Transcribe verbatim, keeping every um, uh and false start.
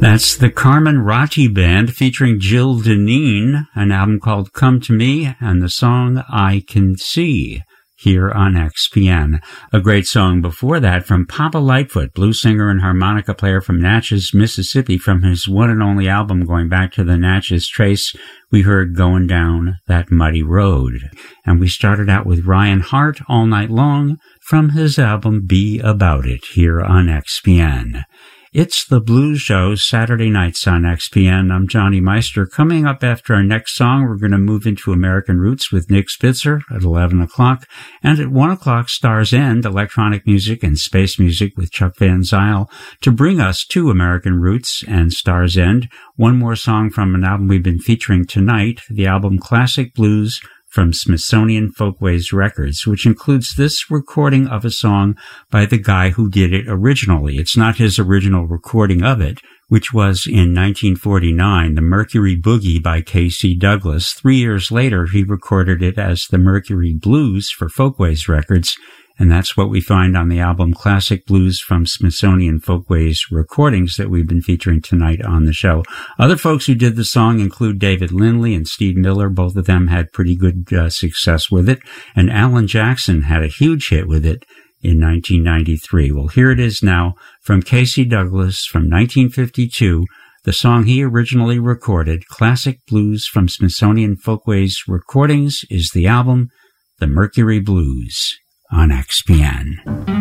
That's the Carmen Ratti Band featuring Jill Deneen, an album called Come to Me, and the song I Can See, here on X P N. A great song before that from Papa Lightfoot, blues singer and harmonica player from Natchez, Mississippi, from his one and only album going back to the Natchez Trace. We heard Going Down That Muddy Road. And we started out with Ryan Hart, All Night Long, from his album Be About It, here on X P N. It's the Blues Show, Saturday nights on X P N. I'm Johnny Meister. Coming up after our next song, we're going to move into American Roots with Nick Spitzer at eleven o'clock. And at one o'clock, Stars End, electronic music and space music with Chuck Van Zyl. To bring us to American Roots and Stars End, one more song from an album we've been featuring tonight, the album Classic Blues from Smithsonian Folkways Records, which includes this recording of a song by the guy who did it originally. It's not his original recording of it, which was in nineteen forty-nine, the Mercury Boogie by K C Douglas. Three years later, he recorded it as the Mercury Blues for Folkways Records, and that's what we find on the album Classic Blues from Smithsonian Folkways Recordings that we've been featuring tonight on the show. Other folks who did the song include David Lindley and Steve Miller. Both of them had pretty good uh, success with it. And Alan Jackson had a huge hit with it in nineteen ninety-three. Well, here it is now from K C Douglas from nineteen fifty-two, the song he originally recorded. Classic Blues from Smithsonian Folkways Recordings is the album, The Mercury Blues, on X P N.